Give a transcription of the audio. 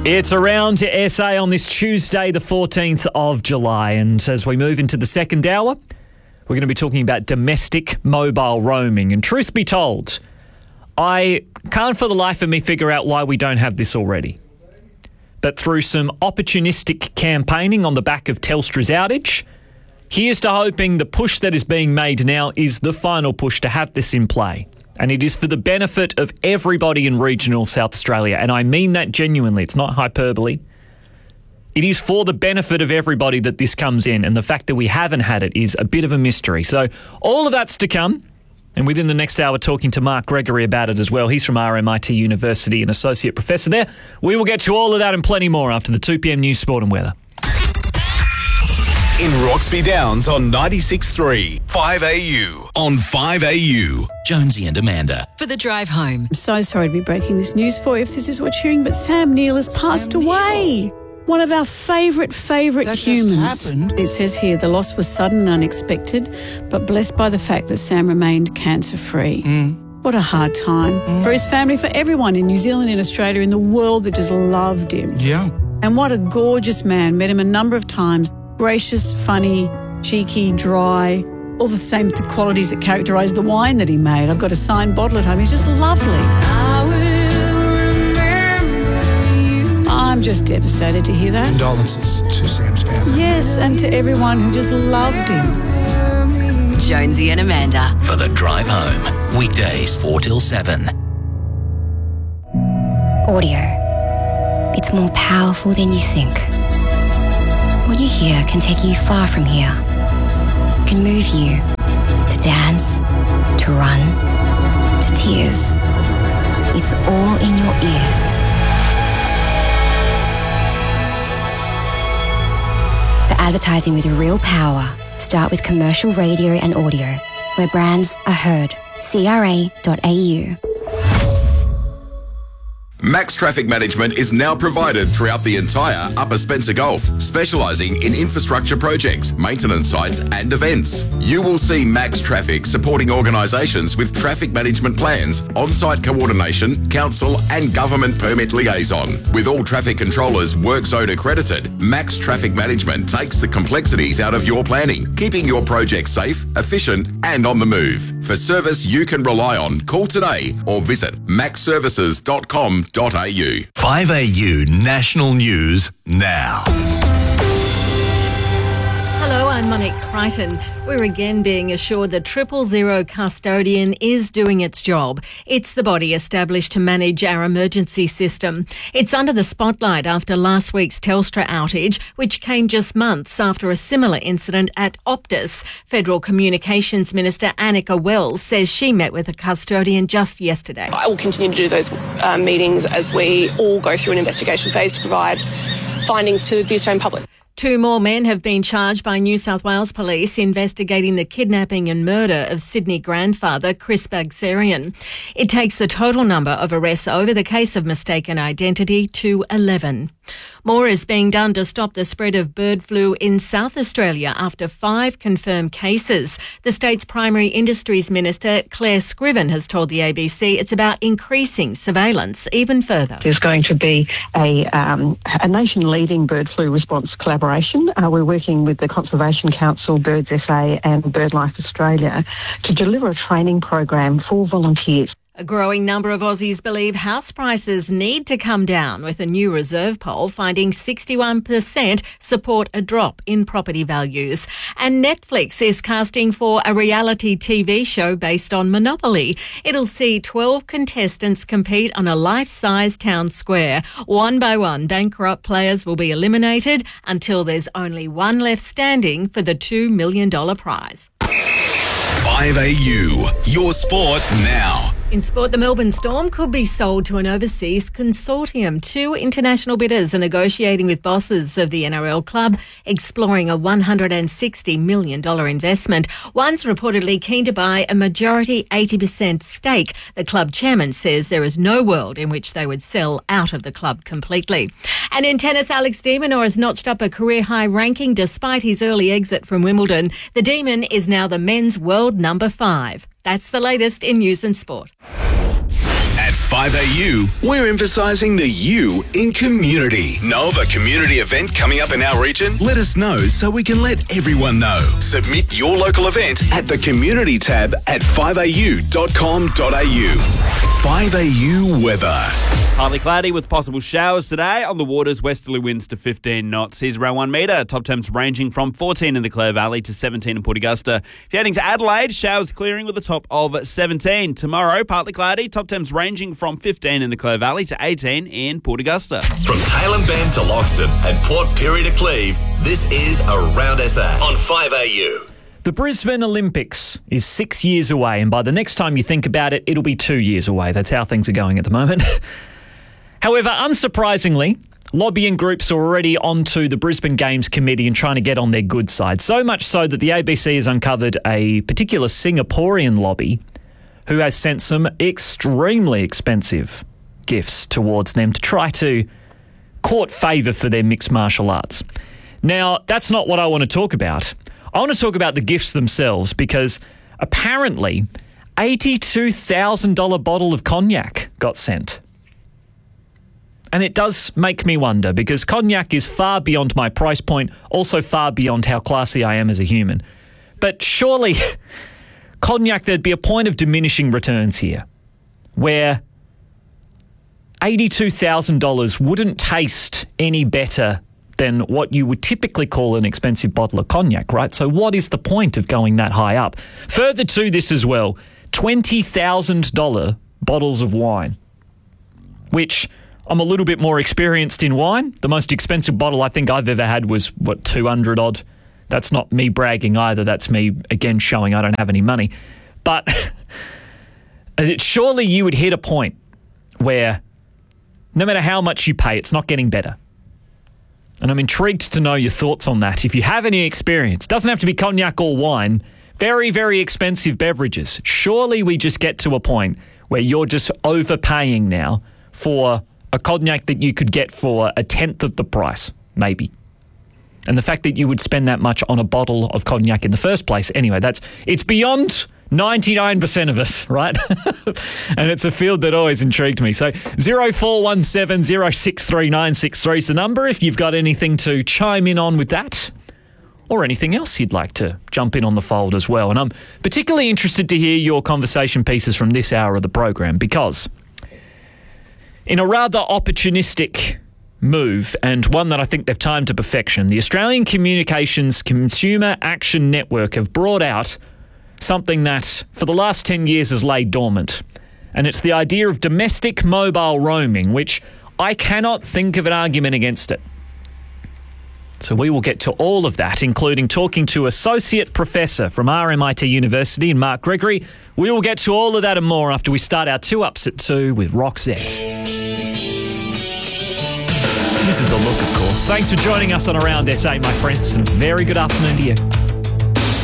It's Around to SA on this Tuesday, the 14th of July. And as we move into the second hour, we're going to be talking about domestic mobile roaming. And truth be told, I can't for the life of me figure out why we don't have this already. But through some opportunistic campaigning on the back of Telstra's outage, here's to hoping the push that is being made now is the final push to have this in play. And it is for the benefit of everybody in regional South Australia. And I mean that genuinely. It's not hyperbole. It is for the benefit of everybody that this comes in. And the fact that we haven't had it is a bit of a mystery. So all of that's to come. And within the next hour, talking to Mark Gregory about it as well. He's from RMIT University, an associate professor there. We will get to all of that and plenty more after the 2 p.m. news, sport and weather. In Roxby Downs on 96.3, 5AU on 5AU. Jonesy and Amanda. For the drive home. I'm so sorry to be breaking this news for you if this is what you're hearing, but Sam Neill has passed away. One of our favourite humans. Just happened. It says here the loss was sudden and unexpected, but blessed by the fact that Sam remained cancer-free. What a hard time. For his family, for everyone in New Zealand, in Australia, in the world that just loved him. Yeah. And what a gorgeous man. Met him a number of times. Gracious, funny, cheeky, dry, all the same qualities that characterised the wine that he made. I've got a signed bottle at home. He's just lovely. I'm just devastated to hear that. Condolences to Sam's family. Yes, and to everyone who just loved him. Jonesy and Amanda. For the drive home. Weekdays 4 till 7. Audio. It's more powerful than you think. What you hear can take you far from here. It can move you to dance, to run, to tears. It's all in your ears. The advertising with real power. Start with commercial radio and audio, where brands are heard. CRA.au. Max Traffic Management is now provided throughout the entire Upper Spencer Gulf, specialising in infrastructure projects, maintenance sites and events. You will see Max Traffic supporting organisations with traffic management plans, on-site coordination, council and government permit liaison. With all traffic controllers work zone accredited, Max Traffic Management takes the complexities out of your planning, keeping your project safe, efficient and on the move. For service you can rely on, call today or visit maxservices.com.au. 5AU National News now. Hello, I'm Monique Crichton. We're again being assured the 000 custodian is doing its job. It's the body established to manage our emergency system. It's under the spotlight after last week's Telstra outage, which came just months after a similar incident at Optus. Federal Communications Minister Annika Wells says she met with a custodian just yesterday. I will continue to do those meetings as we all go through an investigation phase to provide findings to the Australian public. 2 more men have been charged by New South Wales Police investigating the kidnapping and murder of Sydney grandfather Chris Bagsarian. It takes the total number of arrests over the case of mistaken identity to 11. More is being done to stop the spread of bird flu in South Australia after 5 confirmed cases. The state's primary industries minister, Claire Scriven, has told the ABC it's about increasing surveillance even further. There's going to be a nation-leading bird flu response collaboration. We're working with the Conservation Council, Birds SA and BirdLife Australia to deliver a training program for volunteers. A growing number of Aussies believe house prices need to come down, with a new reserve poll finding 61% support a drop in property values. And Netflix is casting for a reality TV show based on Monopoly. It'll see 12 contestants compete on a life-size town square. One by one, bankrupt players will be eliminated until there's only one left standing for the $2 million prize. 5AU, your sport now. In sport, the Melbourne Storm could be sold to an overseas consortium. 2 international bidders are negotiating with bosses of the NRL club, exploring a $160 million investment. One's reportedly keen to buy a majority 80% stake. The club chairman says there is no world in which they would sell out of the club completely. And in tennis, Alex de Minaur has notched up a career-high ranking despite his early exit from Wimbledon. The Demon is now the men's world number 5. That's the latest in news and sport. At 5AU, we're emphasising the U in community. Know of a community event coming up in our region? Let us know so we can let everyone know. Submit your local event at the community tab at 5au.com.au. 5AU weather. Partly cloudy with possible showers today. On the waters, westerly winds to 15 knots. Here's around 1 metre. Top temps ranging from 14 in the Clare Valley to 17 in Port Augusta. If you're heading to Adelaide, showers clearing with a top of 17. Tomorrow, partly cloudy. Top temps ranging from 15 in the Clare Valley to 18 in Port Augusta. From Tailem Bend to Loxton and Port Pirie to Cleve, this is Around SA on 5AU. The Brisbane Olympics is 6 years away, and by the next time you think about it, it'll be 2 years away. That's how things are going at the moment. However, unsurprisingly, lobbying groups are already onto the Brisbane Games Committee and trying to get on their good side. So much so that the ABC has uncovered a particular Singaporean lobby who has sent some extremely expensive gifts towards them to try to court favour for their mixed martial arts. Now, that's not what I want to talk about. I want to talk about the gifts themselves because apparently $82,000 bottle of cognac got sent. And it does make me wonder because cognac is far beyond my price point, also far beyond how classy I am as a human. But surely, cognac, there'd be a point of diminishing returns here where $82,000 wouldn't taste any better than what you would typically call an expensive bottle of cognac, right? So what is the point of going that high up? Further to this as well, $20,000 bottles of wine, which I'm a little bit more experienced in wine. The most expensive bottle I think I've ever had was, 200 odd. That's not me bragging either. That's me, again, showing I don't have any money. But surely you would hit a point where no matter how much you pay, it's not getting better. And I'm intrigued to know your thoughts on that. If you have any experience, doesn't have to be cognac or wine, very, very expensive beverages. Surely we just get to a point where you're just overpaying now for a cognac that you could get for a tenth of the price, maybe. And the fact that you would spend that much on a bottle of cognac in the first place, anyway, it's beyond 99% of us, right? And it's a field that always intrigued me. So 0417 063 963 is the number if you've got anything to chime in on with that or anything else you'd like to jump in on the fold as well. And I'm particularly interested to hear your conversation pieces from this hour of the program because in a rather opportunistic move, and one that I think they've timed to perfection, the Australian Communications Consumer Action Network have brought out something that for the last 10 years has laid dormant. And it's the idea of domestic mobile roaming, which I cannot think of an argument against it. So we will get to all of that, including talking to Associate Professor from RMIT University, Mark Gregory. We will get to all of that and more after we start our 2 Ups at 2 with Roxette. This is The Look, of course. Thanks for joining us on Around SA, my friends, and a very good afternoon to you.